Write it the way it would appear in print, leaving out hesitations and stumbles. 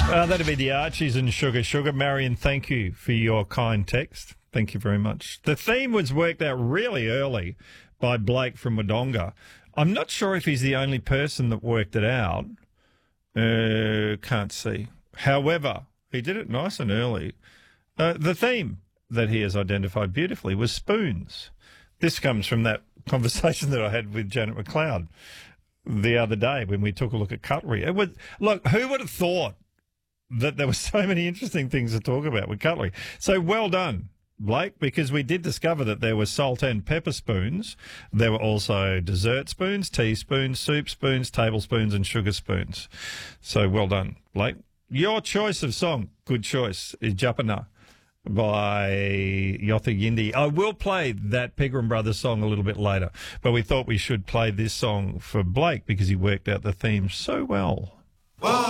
That'd be the Archies and Sugar Sugar. Marion, thank you for your kind text. Thank you very much. The theme was worked out really early by Blake from Wodonga. I'm not sure if he's the only person that worked it out. Can't see. However, he did it nice and early. The theme that he has identified beautifully was spoons. This comes from that conversation that I had with Janet McLeod the other day when we took a look at cutlery. Look, who would have thought that there were so many interesting things to talk about with cutlery? So well done, Blake, because we did discover that there were salt and pepper spoons. There were also dessert spoons, teaspoons, soup spoons, tablespoons, and sugar spoons. So well done, Blake. Your choice of song, good choice, is Japana by Yotha Yindi. I will play that Pegram Brothers song a little bit later, but we thought we should play this song for Blake because he worked out the theme so well.